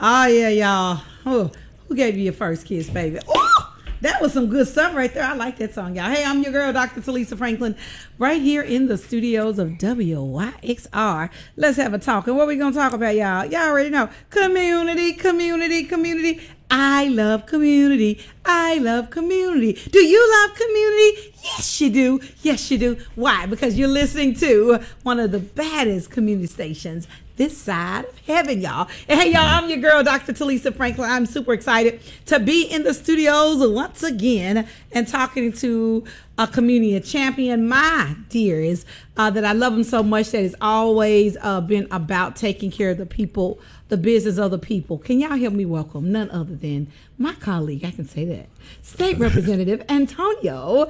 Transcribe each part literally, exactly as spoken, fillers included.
Oh, yeah, y'all. Oh, who gave you your first kiss, baby? Oh, that was some good stuff right there. I like that song, y'all. Hey, I'm your girl, Doctor Talisa Franklin, right here in the studios of W Y X R. Let's have a talk. And what we going to talk about, y'all? Y'all already know. Community, community, community. I love community. I love community. Do you love community? Yes, you do. Yes, you do. Why? Because you're listening to one of the baddest community stations this side of heaven, y'all. And hey, y'all, I'm your girl, Doctor Talisa Franklin. I'm super excited to be in the studios once again and talking to a community champion, my dearest, uh, that I love him so much that it's always uh, been about taking care of the people, the business of the people. Can y'all help me welcome none other than my colleague, I can say that, State Representative Antonio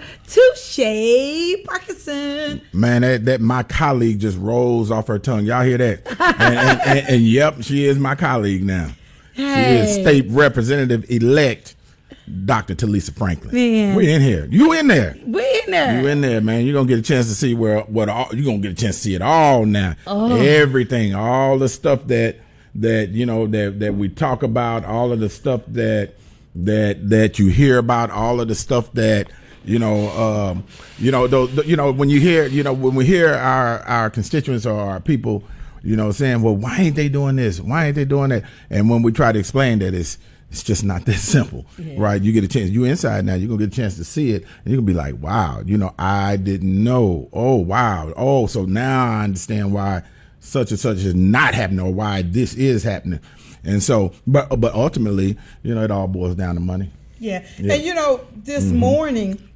Touche Parkinson. Man, that, that my colleague just rolls off her tongue. Y'all hear that? and, and, and, and yep, she is my colleague now. Hey. She is State Representative-elect Doctor Talisa Franklin. Man. We in here. You in there. We in there. You in there, man. You're going to get a chance to see where, what all, you're going to get a chance to see it all now. Oh. Everything, all the stuff that, that, you know, that, that we talk about, all of the stuff that, that, that you hear about, all of the stuff that, you know, um, you know, the, the, you know, when you hear, you know, when we hear our, our constituents or our people, you know, saying, well, why ain't they doing this? Why ain't they doing that? And when we try to explain that it's, it's just not that simple, yeah. Right? You get a chance, you inside now, you're going to get a chance to see it. And you're going to be like, wow, you know, I didn't know. Oh, wow. Oh, so now I understand why such and such is not happening or why this is happening. And so, but, but ultimately, you know, it all boils down to money. Yeah. yeah. And, you know, this mm-hmm. morning,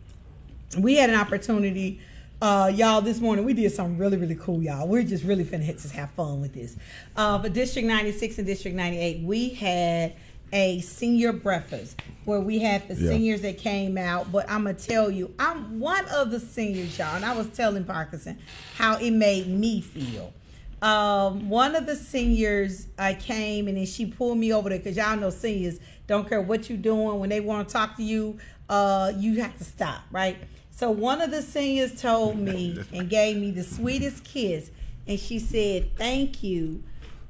we had an opportunity, uh, y'all, this morning, we did something really, really cool, y'all. We're just really finna hit, just have fun with this. Uh, for District ninety-six and District ninety-eight, we had a senior breakfast where we had the yeah. seniors that came out. But I'm going to tell you, I'm one of the seniors, y'all, and I was telling Parkinson how it made me feel. Um, one of the seniors uh, came and then she pulled me over there because y'all know seniors don't care what you're doing. When they want to talk to you, uh, you have to stop, right? So one of the seniors told me and gave me the sweetest kiss, and she said, thank you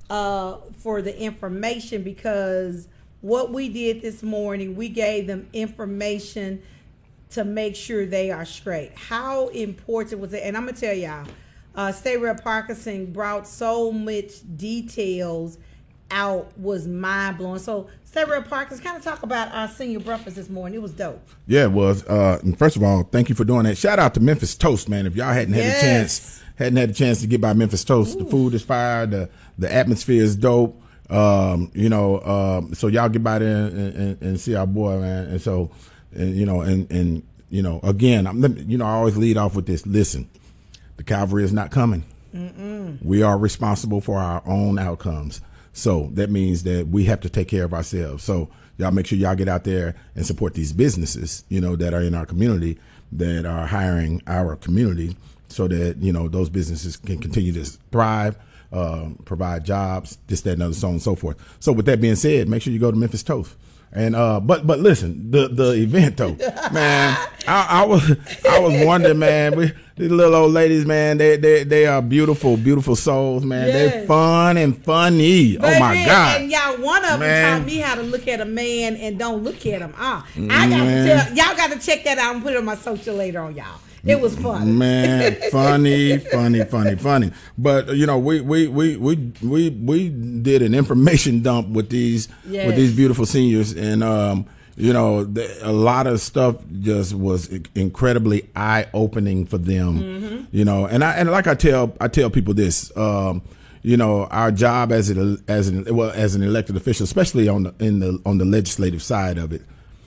uh, for the information, because what we did this morning, we gave them information to make sure they are straight. How important was it? And I'm going to tell y'all, Uh, State Rep Parkinson brought so much details out, was mind blowing. So, State Rep Parkinson, kind of talk about our senior breakfast this morning. It was dope. Yeah, it was. Uh, and first of all, thank you for doing that. Shout out to Memphis Toast, man. If y'all hadn't had yes. a chance, hadn't had a chance to get by Memphis Toast, Ooh. The food is fire, the the atmosphere is dope. Um, you know, um, so y'all get by there and, and, and see our boy, man. And so, and, you know, and and you know, again, I'm, you know, I always lead off with this. Listen. The cavalry is not coming. Mm-mm. We are responsible for our own outcomes. So that means that we have to take care of ourselves. So y'all make sure y'all get out there and support these businesses, you know, that are in our community, that are hiring our community, so that, you know, those businesses can continue to thrive, um, provide jobs, this, that, and other, so on and so forth. So with that being said, make sure you go to Memphis Toast. And uh, but but listen, the the event though, man, I, I was I was wondering, man. We, these little old ladies, man, they they they are beautiful, beautiful souls, man. Yes. They're fun and funny. But oh my man, God! And y'all, one of them man. taught me how to look at a man and don't look at him. Ah, I got man. to tell y'all, got to check that out and put it on my social later on y'all. It was fun. Man, funny, funny, funny, funny. But you know, we we we we we we did an information dump with these yes. with these beautiful seniors, and um, you know, the, a lot of stuff just was incredibly eye opening for them. Mm-hmm. You know, and I and like I tell I tell people this. Um, you know, our job as an as an well as an elected official, especially on the in the on the legislative side of it,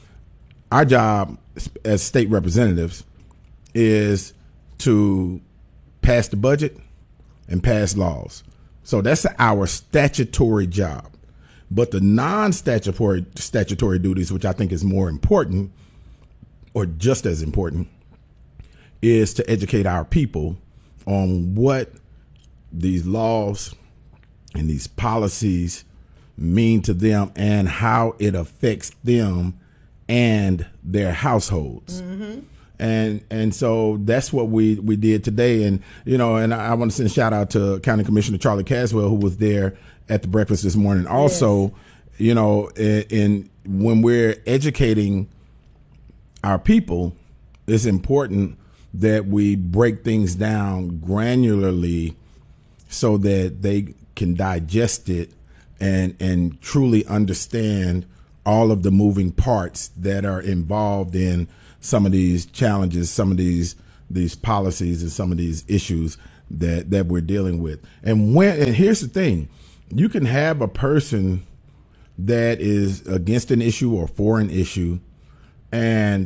our job as state representatives is to pass the budget and pass laws. So that's our statutory job. But the non-statutory statutory duties, which I think is more important, or just as important, is to educate our people on what these laws and these policies mean to them and how it affects them and their households. Mm-hmm. And and so that's what we, we did today. And, you know, and I, I want to send a shout out to County Commissioner Charlie Caswell, who was there at the breakfast this morning. Also, yes. you know, in, in when we're educating our people, it's important that we break things down granularly so that they can digest it and and truly understand all of the moving parts that are involved in some of these challenges, some of these these policies, and some of these issues that that we're dealing with. And when and here's the thing, you can have a person that is against an issue or for an issue, and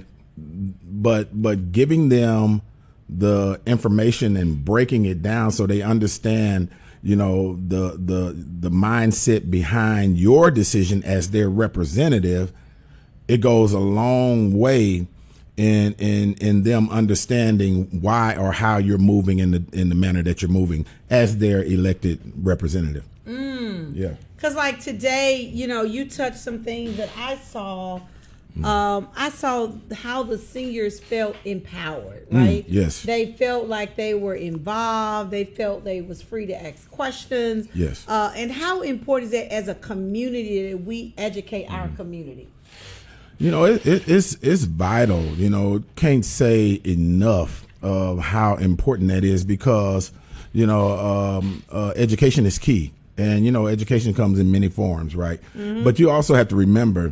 but but giving them the information and breaking it down so they understand, you know, the the the mindset behind your decision as their representative, it goes a long way in in in them understanding why or how you're moving in the in the manner that you're moving as their elected representative. Mm. Yeah. Because like today, you know, you touched some things that I saw. Um, I saw how the seniors felt empowered, right? Mm, yes. They felt like they were involved. They felt they was free to ask questions. Yes. Uh, and how important is it as a community that we educate our community? You know, it, it, it's it's vital. You know, can't say enough of how important that is because, you know, um, uh, education is key. And, you know, education comes in many forms, right? Mm-hmm. But you also have to remember,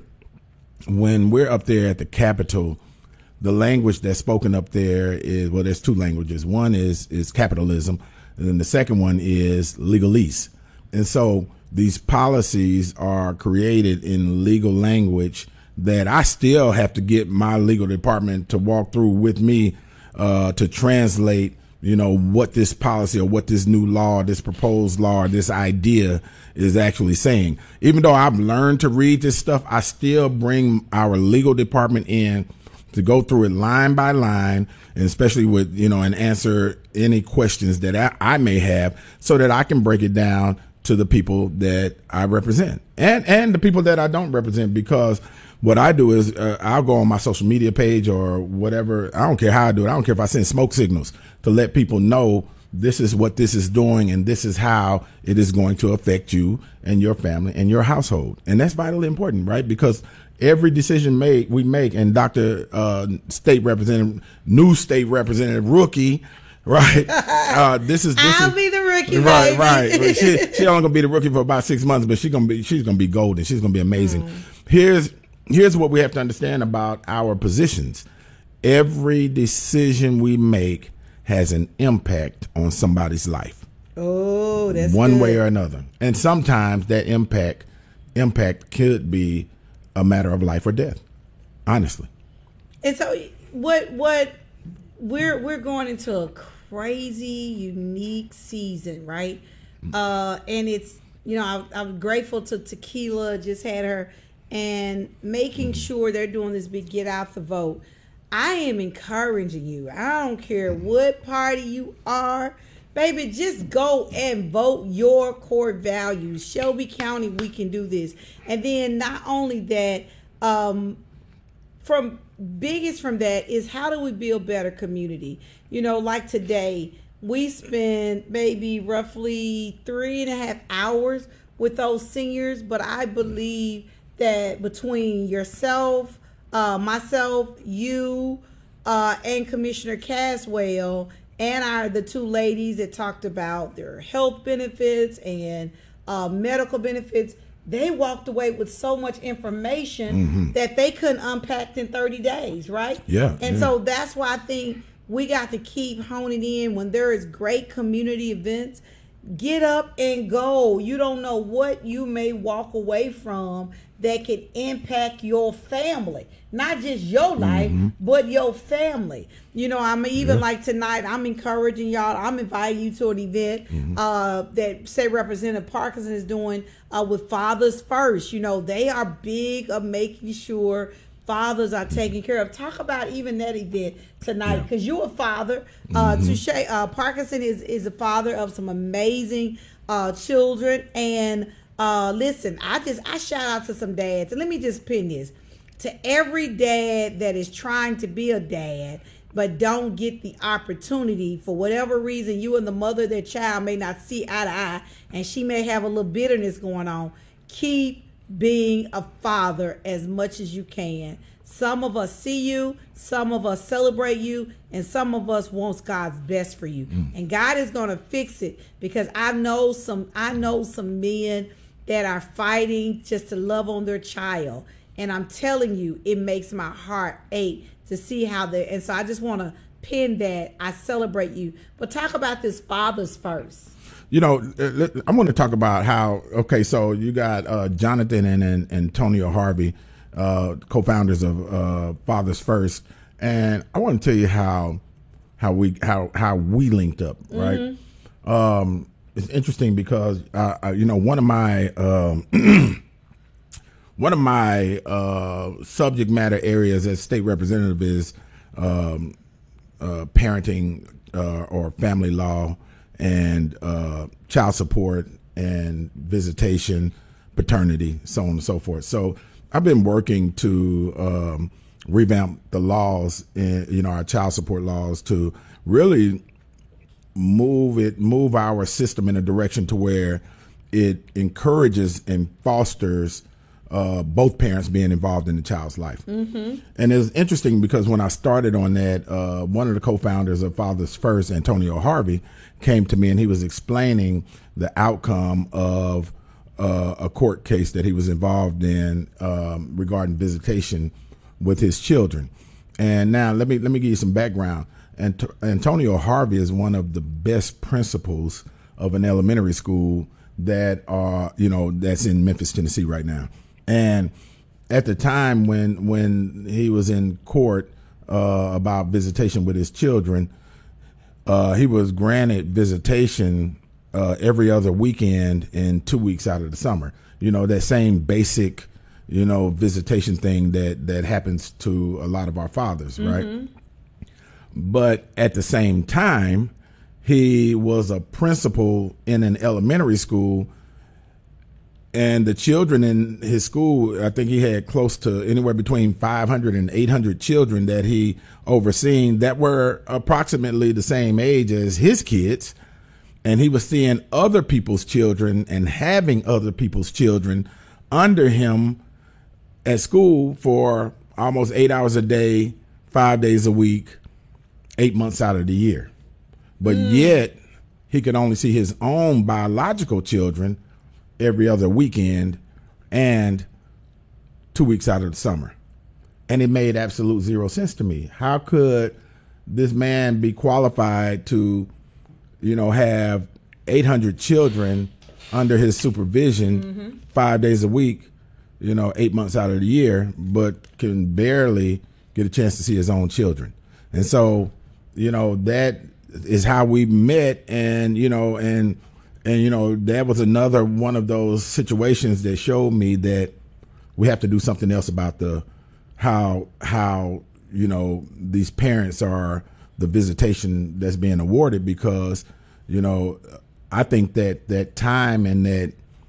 when we're up there at the Capitol, the language that's spoken up there is, well, there's two languages. One is is capitalism, and then the second one is legalese. And so these policies are created in legal language that I still have to get my legal department to walk through with me uh, to translate, you know, what this policy or what this new law, this proposed law, or this idea is actually saying. Even though I've learned to read this stuff, I still bring our legal department in to go through it line by line, and especially with, you know, and answer any questions that I, I may have so that I can break it down to the people that I represent and, and the people that I don't represent, because what I do is uh, I'll go on my social media page or whatever. I don't care how I do it. I don't care if I send smoke signals to let people know this is what this is doing and this is how it is going to affect you and your family and your household. And that's vitally important, right? Because every decision made we make, and Doctor Uh, State Representative, new State Representative Rookie, right? Uh, this is this I'll is, be the rookie, right? baby. Right. She she only gonna be the rookie for about six months, but she's gonna be she's gonna be golden. She's gonna be amazing. Mm. Here's here's what we have to understand about our positions. Every decision we make has an impact on somebody's life. Oh, that's one good. way or another, and sometimes that impact impact could be a matter of life or death. Honestly. And so, what what we're we're going into a crazy, unique season, right? Uh, and it's, you know, I, I'm grateful to Tequila, just had her, and making sure they're doing this big get out the vote. I am encouraging you. I don't care what party you are, baby, just go and vote your core values. Shelby County, we can do this. And then not only that, um, from biggest from that is how do we build better community? You know, like today, we spend maybe roughly three and a half hours with those seniors, but I believe that between yourself, uh, myself, you, uh, and Commissioner Caswell, and our the two ladies that talked about their health benefits and uh, medical benefits, they walked away with so much information mm-hmm. that they couldn't unpack in thirty days, right? Yeah. And yeah. so that's why I think we got to keep honing in when there is great community events. Get up and go. You don't know what you may walk away from that can impact your family. Not just your life, mm-hmm. but your family. You know, I'm even yeah. like tonight, I'm encouraging y'all. I'm inviting you to an event mm-hmm. uh, that, say, Representative Parkinson is doing uh, with Fathers First. You know, they are big of making sure fathers are taken care of. Talk about even that event tonight, because yeah. you're a father. Uh, mm-hmm. Touche, uh, Parkinson is, is a father of some amazing uh, children. And uh, listen, I just I shout out to some dads. And let me just pin this. To every dad that is trying to be a dad but don't get the opportunity for whatever reason, you and the mother of their child may not see eye to eye, and she may have a little bitterness going on. Keep being a father as much as you can. Some of us see you, some of us celebrate you, and some of us wants God's best for you. Mm. And God is going to fix it, because I know some I know some men that are fighting just to love on their child. And I'm telling you, it makes my heart ache to see how they and so I just want to pin that. I celebrate you. But talk about this fathers first. You know, I'm going to talk about how, okay, so you got uh, Jonathan and, and Antonio Harvey, uh, co-founders of uh, Fathers First, and I want to tell you how how we how how we linked up, right? Mm-hmm. Um, it's interesting because uh, I, you know, one of my um, one of my uh, subject matter areas as state representative is um, uh, parenting uh, or family law and uh, child support and visitation, paternity, so on and so forth. So I've been working to um, revamp the laws, in, you know, our child support laws, to really move it, move our system in a direction to where it encourages and fosters uh, both parents being involved in the child's life. Mm-hmm. And it's interesting because when I started on that, uh, one of the co-founders of Fathers First, Antonio Harvey, came to me and he was explaining the outcome of uh, a court case that he was involved in um, regarding visitation with his children. And now let me let me give you some background. Ant- Antonio Harvey is one of the best principals of an elementary school that are, you know, that's in Memphis, Tennessee right now. And at the time when when he was in court uh, about visitation with his children, uh, he was granted visitation uh, every other weekend and two weeks out of the summer. You know, that same basic, you know, visitation thing that that happens to a lot of our fathers, mm-hmm. right? But at the same time, he was a principal in an elementary school. And the children in his school, I think he had close to anywhere between five hundred and eight hundred children that he overseen that were approximately the same age as his kids. And he was seeing other people's children and having other people's children under him at school for almost eight hours a day, five days a week, eight months out of the year. But mm. yet he could only see his own biological children every other weekend and two weeks out of the summer. And it made absolute zero sense to me. How could this man be qualified to, you know, have eight hundred children under his supervision mm-hmm. five days a week, you know, eight months out of the year, but can barely get a chance to see his own children? And so, you know, that is how we met. And, you know, and And, you know, that was another one of those situations that showed me that we have to do something else about the how, how, you know, these parents are the visitation that's being awarded, because, you know, I think that that time and that,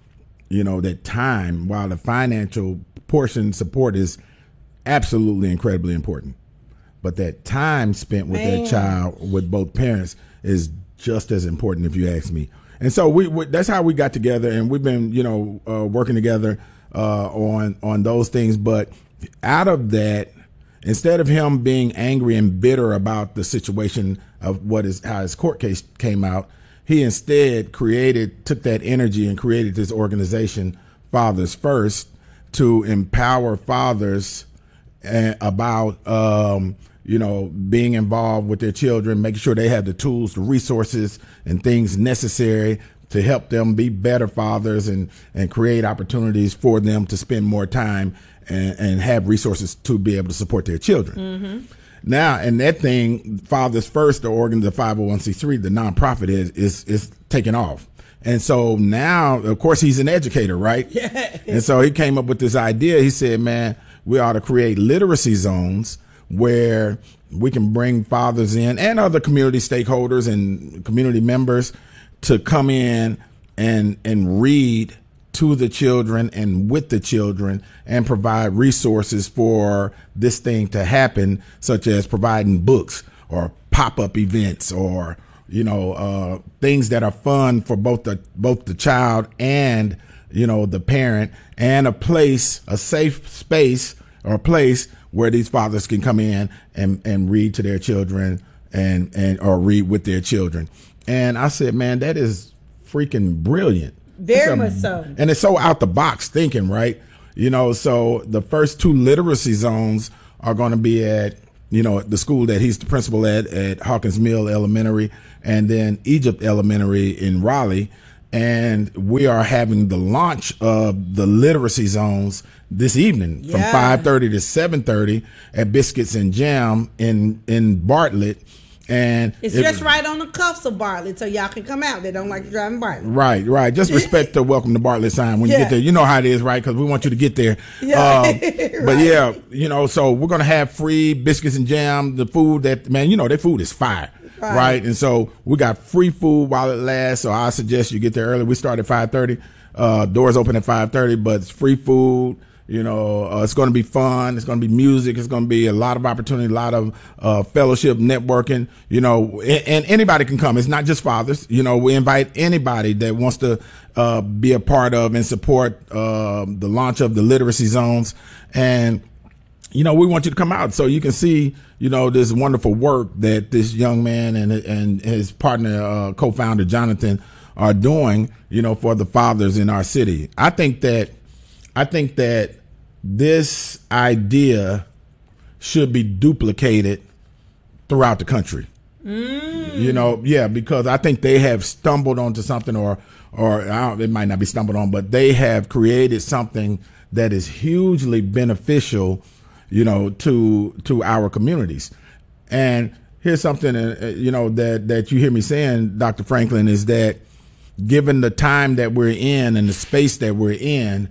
you know, that time, while the financial portion support is absolutely incredibly important, but that time spent with Man. that child with both parents is just as important, if you ask me. And so we, we that's how we got together, and we've been, you know, uh, working together uh, on on those things. But out of that, instead of him being angry and bitter about the situation of what is how his court case came out, he instead created, took that energy and created this organization, Fathers First, to empower fathers uh, about um, you know, being involved with their children, making sure they have the tools, the resources, and things necessary to help them be better fathers and, and create opportunities for them to spend more time and, and have resources to be able to support their children. Mm-hmm. Now, and that thing, Fathers First, the organ, the five oh one c three, the nonprofit is, is, is taking off. And so now, of course, he's an educator, right? Yeah. And so he came up with this idea. He said, man, we ought to create literacy zones where we can bring fathers in and other community stakeholders and community members to come in and and read to the children and with the children and provide resources for this thing to happen, such as providing books or pop-up events or, you know, uh, things that are fun for both the both the child and, you know, the parent, and a place, a safe space or a place where these fathers can come in and, and read to their children and, and or read with their children. And I said, man, that is freaking brilliant. Very a, much so. And it's so out the box thinking, right? You know, so the first two literacy zones are going to be at, you know, the school that he's the principal at, at Hawkins Mill Elementary, and then Egypt Elementary in Raleigh. And we are having the launch of the literacy zones this evening yeah. from five thirty to seven thirty at Biscuits and Jam in, in Bartlett. And it's it, just right on the cuffs of Bartlett, so y'all can come out. They don't like driving Bartlett. Right, right. Just respect the welcome to Bartlett sign when yeah. you get there. You know how it is, right? Because we want you to get there. Yeah. Um, right. But yeah, you know, so we're going to have free biscuits and jam, the food that, man, you know, their food is fire. Right. right. And so we got free food while it lasts. So I suggest you get there early. We start at five thirty. Uh, doors open at five thirty, but it's free food. You know, uh, it's going to be fun. It's going to be music. It's going to be a lot of opportunity, a lot of uh, fellowship, networking, you know, and, and anybody can come. It's not just fathers. You know, we invite anybody that wants to uh, be a part of and support uh, the launch of the literacy zones. And, you know, we want you to come out so you can see, you know, this wonderful work that this young man and, and his partner, uh, co-founder Jonathan, are doing, you know, for the fathers in our city. I think that I think that this idea should be duplicated throughout the country. Mm. You know, yeah, because I think they have stumbled onto something, or, or I don't, it might not be stumbled on, but they have created something that is hugely beneficial, you know, to to our communities. And here's something, uh, you know, that that you hear me saying, Doctor Franklin, is that given the time that we're in and the space that we're in,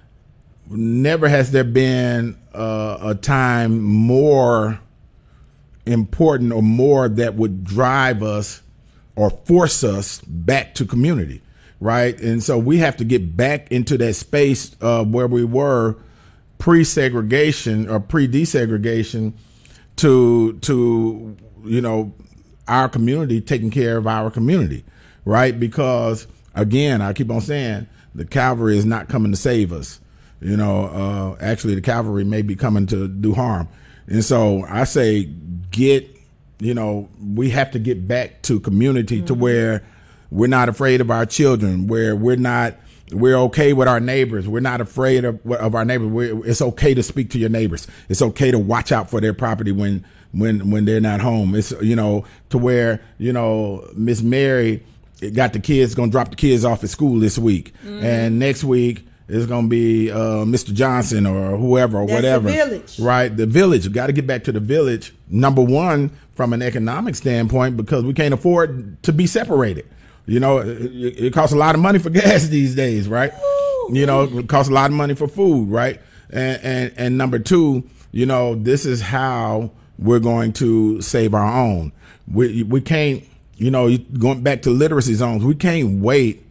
never has there been uh, a time more important or more that would drive us or force us back to community, right? And so we have to get back into that space uh, where we were pre-segregation or pre-desegregation to, to, you know, our community taking care of our community, right? Because, again, I keep on saying the cavalry is not coming to save us. You know, uh, actually, the cavalry may be coming to do harm. And so I say get, you know, we have to get back to community mm-hmm. to where we're not afraid of our children, where we're not, we're okay with our neighbors. We're not afraid of, of our neighbors. We're, it's okay to speak to your neighbors. It's okay to watch out for their property when, when, when they're not home. It's, you know, to where, you know, Miss Mary got the kids, going to drop the kids off at school this week. Mm-hmm. And next week, it's going to be uh, Mister Johnson or whoever or That's whatever. The village. Right. The village. Got to get back to the village. Number one, from an economic standpoint, because we can't afford to be separated. You know, it, it costs a lot of money for gas these days, right? Ooh. You know, it costs a lot of money for food, right? And, and, and number two, you know, this is how we're going to save our own. We, we can't, you know, going back to literacy zones, we can't wait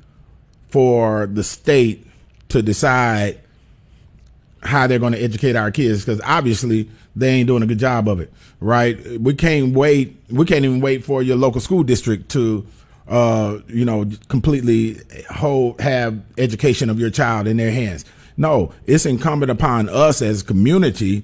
for the state to decide how they're going to educate our kids, because obviously they ain't doing a good job of it, right? We can't wait. We can't even wait for your local school district to, uh, you know, completely hold, have education of your child in their hands. No, it's incumbent upon us as a community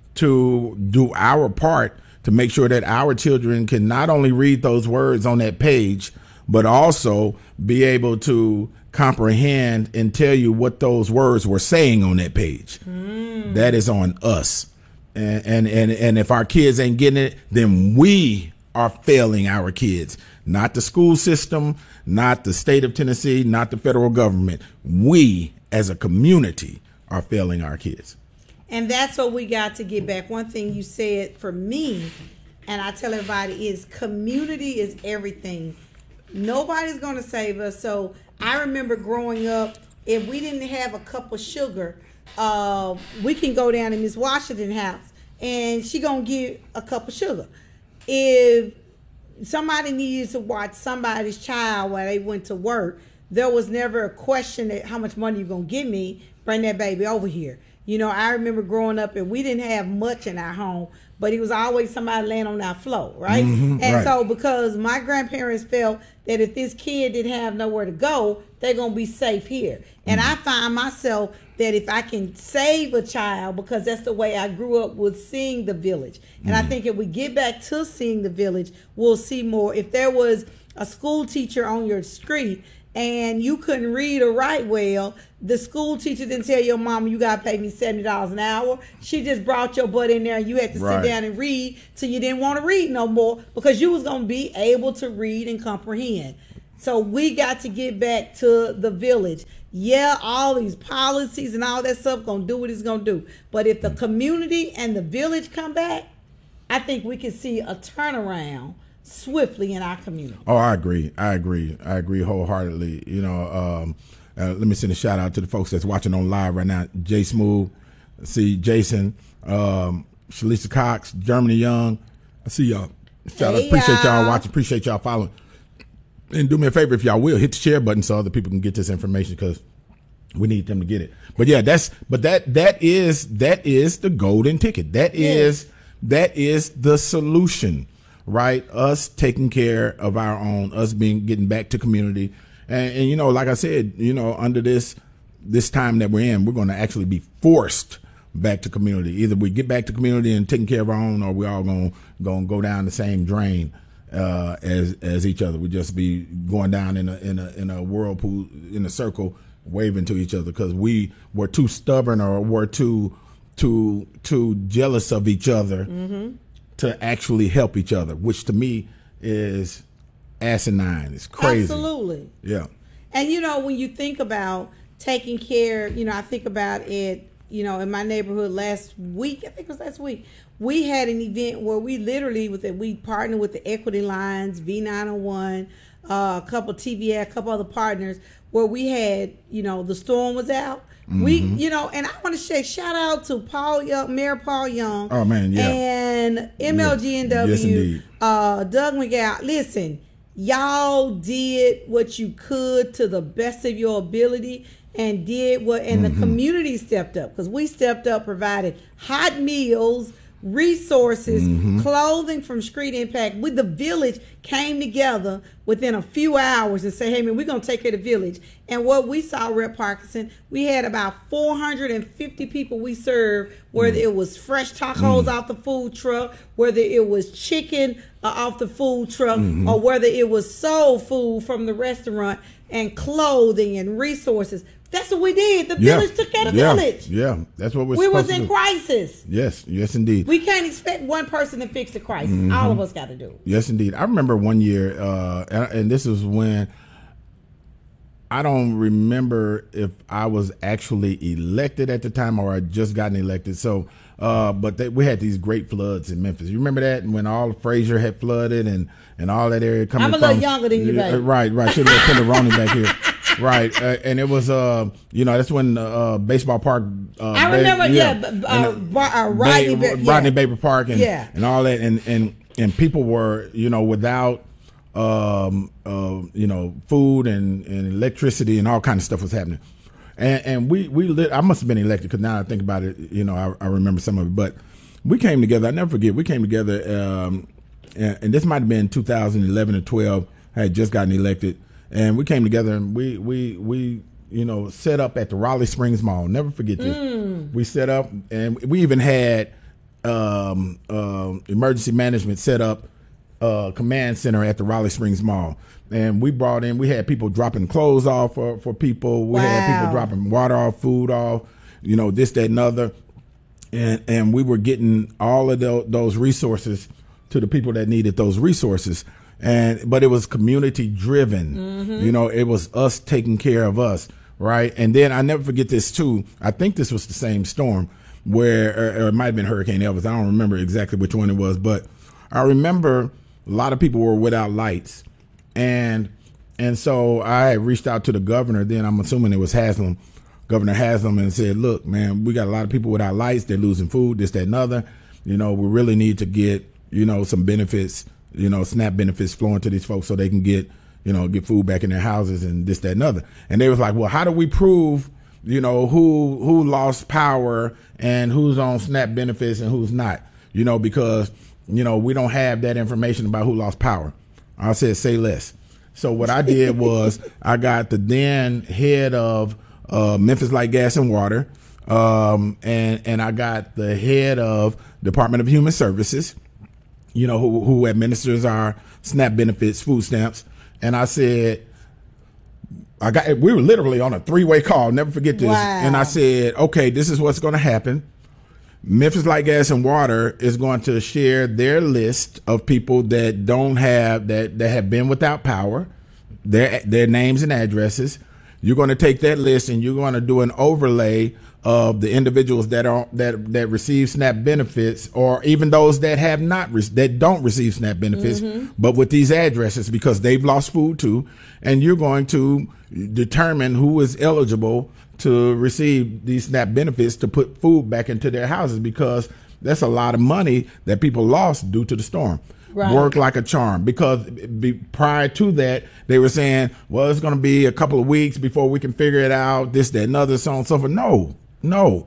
to do our part to make sure that our children can not only read those words on that page, but also be able to comprehend and tell you what those words were saying on that page. Mm. That is on us. And, and, and, and if our kids ain't getting it, then we are failing our kids, not the school system, not the state of Tennessee, not the federal government. We as a community are failing our kids. And that's what we got to get back. One thing you said for me, and I tell everybody, is community is everything. Nobody's going to save us. So I remember growing up, if we didn't have a cup of sugar, uh, we can go down to Miss Washington's house and she going to get a cup of sugar. If somebody needed to watch somebody's child while they went to work, there was never a question that how much money you going to give me, bring that baby over here. You know, I remember growing up and we didn't have much in our home, but he was always somebody laying on that floor, right? Mm-hmm, and right. so because my grandparents felt that if this kid didn't have nowhere to go, they're going to be safe here. And mm-hmm. I find myself that if I can save a child, because that's the way I grew up with seeing the village. And mm-hmm. I think if we get back to seeing the village, we'll see more. If there was a school teacher on your street and you couldn't read or write well, the school teacher didn't tell your mama you got to pay me seventy dollars an hour. She just brought your butt in there and you had to right. sit down and read till you didn't want to read no more because you was going to be able to read and comprehend. So we got to get back to the village. Yeah, all these policies and all that stuff going to do what it's going to do. But if the community and the village come back, I think we can see a turnaround swiftly in our community. Oh, I agree. I agree. I agree wholeheartedly. You know, um, uh, let me send a shout out to the folks that's watching on live right now. Jay Smooth, I see Jason, um, Shalisa Cox, Germany Young. I see y'all. Shout hey, out. Appreciate y'all. y'all watching. Appreciate y'all following. And do me a favor, if y'all will, hit the share button so other people can get this information because we need them to get it. But yeah, that's but that that is that is the golden ticket. That is yes. that is the solution. Right, us taking care of our own, us being getting back to community, and, and you know, like I said, you know, under this this time that we're in, we're going to actually be forced back to community. Either we get back to community and taking care of our own, or we all going going to go down the same drain uh, as as each other. We just be going down in a in a in a whirlpool in a circle, waving to each other because we were too stubborn or were too too too jealous of each other. Mm-hmm. To actually help each other, which to me is asinine. It's crazy. Absolutely. Yeah. And, you know, when you think about taking care, you know, I think about it, you know, in my neighborhood last week, I think it was last week, we had an event where we literally, with it, we partnered with the Equity Lines, V nine oh one, uh, a couple T V A, a couple other partners, where we had, you know, the storm was out. Mm-hmm. We, you know, and I want to say shout out to Paul Young, Mayor Paul Young. Oh man, yeah. And M L G N W, yes, indeed. uh, Doug McGowan. Listen, y'all did what you could to the best of your ability and did what, and mm-hmm. the community stepped up because we stepped up, provided hot meals, resources, mm-hmm. clothing from Street Impact. With the village came together within a few hours and say, hey man, we're going to take care of the village. And what we saw, Rep Parkinson, we had about four hundred fifty people we served, whether mm. it was fresh tacos mm. off the food truck, whether it was chicken uh, off the food truck, mm-hmm. or whether it was soul food from the restaurant, and clothing and resources. That's what we did. The yeah. village took care of the yeah. village. Yeah, that's what we're we supposed was in to do. crisis. Yes, yes, indeed. We can't expect one person to fix the crisis. Mm-hmm. All of us got to do it. Yes, indeed. I remember one year, uh, and, and this was when I don't remember if I was actually elected at the time or I just gotten elected. So, uh, but they, we had these great floods in Memphis. You remember that? And when all Fraser had flooded and, and all that area coming I'm a from, little younger than you, baby. Right, right. Should have put Ronnie back here. Right, uh, and it was, uh, you know, that's when uh, baseball park. Uh, I remember, ba- yeah, yeah uh, and, uh, uh, Rodney, ba- yeah. Rodney Baker Park, and yeah. and all that, and and and people were, you know, without, um, uh, you know, food and, and electricity and all kinds of stuff was happening, and and we we lit, I must have been elected because now I think about it, you know, I, I remember some of it, but we came together. I never forget. We came together, um, and, and this might have been two thousand eleven or twelve. I had just gotten elected. And we came together and we, we, we, you know, set up at the Raleigh Springs Mall. Never forget this. Mm. We set up and we even had um, uh, emergency management set up a command center at the Raleigh Springs Mall. And we brought in, we had people dropping clothes off for, for people. We wow. had people dropping water off, food off, you know, this, that, and other. And, and we were getting all of the, those resources to the people that needed those resources. And but it was community driven, mm-hmm. you know, it was us taking care of us, right? And then I never forget this too. I think this was the same storm where, or, or it might have been Hurricane Elvis. I don't remember exactly which one it was, but I remember a lot of people were without lights, and and so I reached out to the governor. Then I'm assuming it was Haslam, Governor Haslam, and said, "Look, man, we got a lot of people without lights. They're losing food, this, that, and other. You know, we really need to get you know some benefits." You know, SNAP benefits flowing to these folks so they can get, you know, get food back in their houses and this, that, and other. And they was like, well, how do we prove, you know, who who lost power and who's on SNAP benefits and who's not? you know, because, you know, we don't have that information about who lost power. I said, say less. So what I did was I got the then head of uh, Memphis Light, Gas and Water, um, and, and I got the head of Department of Human Services, you know, who, who administers our SNAP benefits, food stamps. And I said, I got, we were literally on a three-way call. Never forget this. Wow. And I said, okay, this is what's going to happen. Memphis Light, Gas and Water is going to share their list of people that don't have, that, that have been without power, their, their names and addresses. You're going to take that list and you're going to do an overlay of the individuals that are, that, that receive SNAP benefits, or even those that have not, re- that don't receive SNAP benefits, mm-hmm. but with these addresses because they've lost food too. And you're going to determine who is eligible to receive these SNAP benefits to put food back into their houses, because that's a lot of money that people lost due to the storm. Right. Work like a charm, because be, prior to that, they were saying, well, it's going to be a couple of weeks before we can figure it out, this, that, and other, so on and so forth. No, no.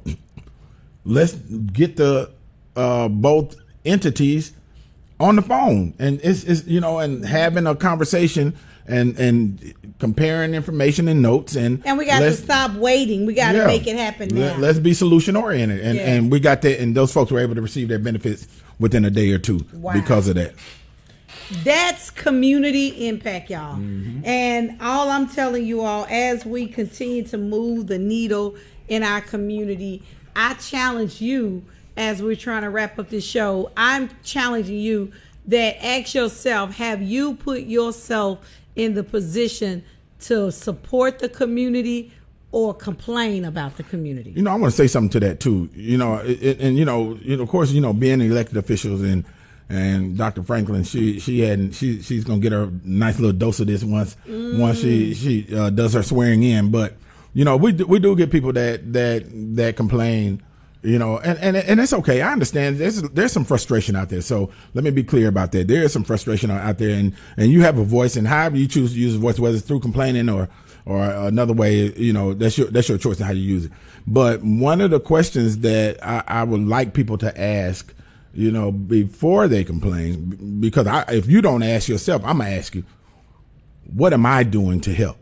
Let's get the uh, both entities on the phone, and it's, it's you know, and having a conversation and and comparing information and notes, and and we got to stop waiting. We got to yeah, make it happen now. Let's be solution oriented, and yeah. and we got that, and those folks were able to receive their benefits within a day or two wow. because of that. That's community impact, y'all. Mm-hmm. And all I'm telling you all, as we continue to move the needle in our community, I challenge you, as we're trying to wrap up this show, I'm challenging you that ask yourself, have you put yourself in the position to support the community or complain about the community? You know, I want to say something to that too. You know, it, it, and you know, you know, of course, you know, being elected officials and and Doctor Franklin, she she had she she's gonna get her nice little dose of this once mm. once she she uh, does her swearing in. But you know, we do, we do get people that that that complain. You know, and, and and it's okay. I understand there's there's some frustration out there. So let me be clear about that. There is some frustration out there, and, and you have a voice, and however you choose to use a voice, whether it's through complaining or or another way, you know, that's your that's your choice in how you use it. But one of the questions that I, I would like people to ask, you know, before they complain, because I, if you don't ask yourself, I'm gonna ask you, what am I doing to help?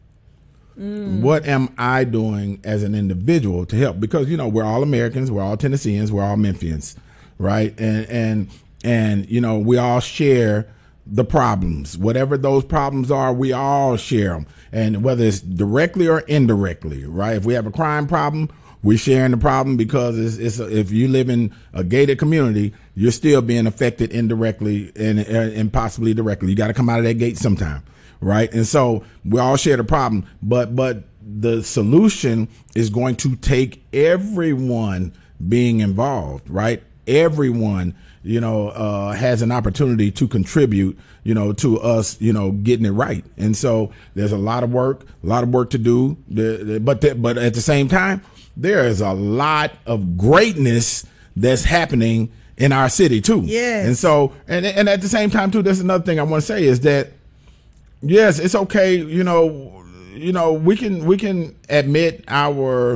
Mm. What am I doing as an individual to help? Because, you know, we're all Americans, we're all Tennesseans, we're all Memphians, right? And, and, and, you know, we all share the problems. Whatever those problems are, we all share them. And whether it's directly or indirectly, right? If we have a crime problem, we're sharing the problem, because it's, it's a, if you live in a gated community, you're still being affected indirectly and, and possibly directly. You got to come out of that gate sometime. Right. And so we all share the problem, but but the solution is going to take everyone being involved. Right. Everyone, you know, uh, has an opportunity to contribute, you know, to us, you know, getting it right. And so there's a lot of work, a lot of work to do. But the, but at the same time, there is a lot of greatness that's happening in our city, too. Yeah. And so and and at the same time, too, there's another thing I want to say is that, yes, it's okay. You know, you know, we can we can admit our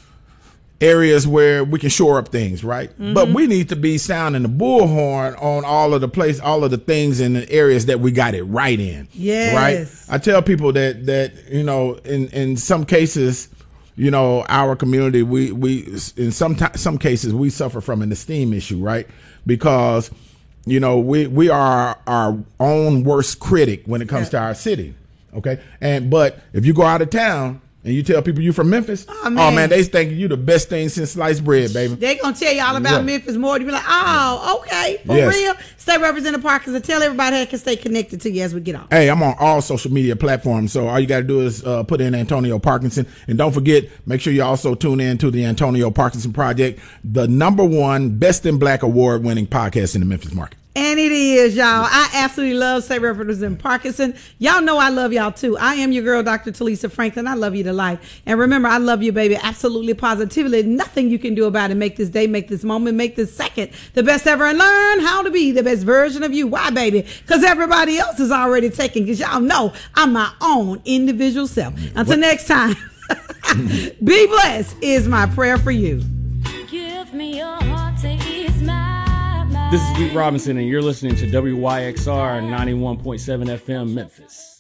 areas where we can shore up things, right? Mm-hmm. But we need to be sounding the bullhorn on all of the place, all of the things in the areas that we got it right in. Yes. Right. I tell people that that you know, in in some cases, you know, our community, we we in some t- some cases we suffer from an esteem issue, right? Because you know, we, we are our own worst critic when it comes yeah. to our city. Okay. And, but if you go out of town and you tell people you from Memphis, oh man, oh, man they thinking you the best thing since sliced bread, baby. They gonna tell you all about yeah. Memphis more. You be like, oh, okay, for yes. real. State Representative Parkinson, tell everybody how they can stay connected to you as we get on. Hey, I'm on all social media platforms, so all you got to do is uh, put in Antonio Parkinson, and don't forget, make sure you also tune in to the Antonio Parkinson Project, the number one Best in Black award-winning podcast in the Memphis market. And it is, y'all. I absolutely love State Representative Parkinson. Y'all know I love y'all too. I am your girl, Doctor Talisa Franklin. I love you to life. And remember, I love you, baby. Absolutely, positively. Nothing you can do about it. Make this day, make this moment, make this second the best ever, and learn how to be the best version of you. Why, baby? Because everybody else is already taken. Because y'all know I'm my own individual self. Until what? Next time, be blessed is my prayer for you. Give me your heart to ease my This is Pete Robinson, and you're listening to W Y X R ninety-one point seven F M Memphis.